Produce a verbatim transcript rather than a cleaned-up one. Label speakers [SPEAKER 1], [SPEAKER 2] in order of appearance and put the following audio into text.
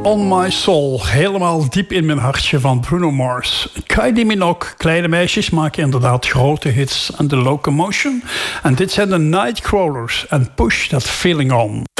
[SPEAKER 1] On My Soul, helemaal diep in mijn hartje van Bruno Mars. Kylie Minogue, kleine meisjes maken inderdaad grote hits aan de Locomotion. En dit zijn de Nightcrawlers en Push That Feeling On.